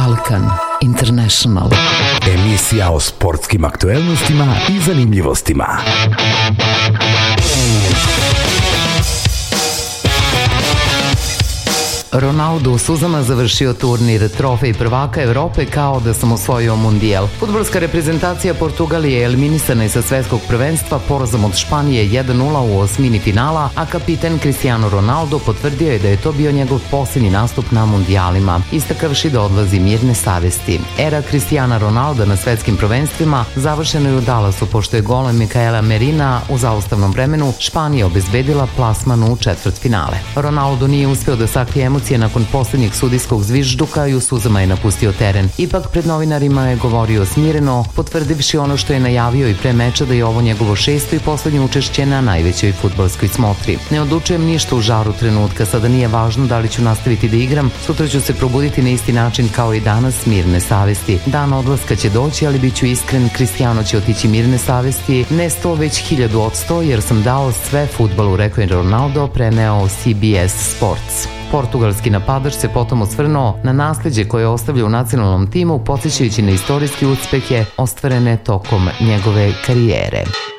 Balkan International. Emisija o sportskim aktuelnostima i zanimljivostima. Ronaldo u suzama završio turnir trofej prvaka Evrope kao da sam osvojio mundijal. Fudbalska reprezentacija Portugalije je eliminisana sa svetskog prvenstva porazom od Španije 1-0 u osmini finala, a kapiten Cristiano Ronaldo potvrdio je da je to bio njegov posljednji nastup na mundijalima, istakavši da odlazi mirne savesti. Era Cristiana Ronalda na svetskim prvenstvima završena je u Dallasu, pošto je golem Mikaela Merina u zaustavnom vremenu Španija obezbedila plasman u četvrtfinale. Ronaldo nije uspeo da sakrije emocije nakon posljednjeg sudijskog zvižduka i u suzama je napustio teren. Ipak pred novinarima je govorio smireno, potvrdivši ono što je najavio i pre meča, da je ovo njegovo 6. i poslednje učešće na najvećoj fudbalskoj smotri. Ne odlučujem ništa u žaru trenutka, sada nije važno da li ću nastaviti da igram, sutra ću se probuditi na isti način kao i danas, mirne savesti. Dan odlaska će doći, ali bit ću iskren, Cristiano će otići mirne savesti, ne 100 već 1000%, jer sam dao sve fudbalu, rekao je Ronaldo, preneo CBS Sports. Portugalski napadač se potom osvrnuo na nasleđe koje je ostavljao u nacionalnom timu, podsjećajući na istorijske uspehe ostvarene tokom njegove karijere.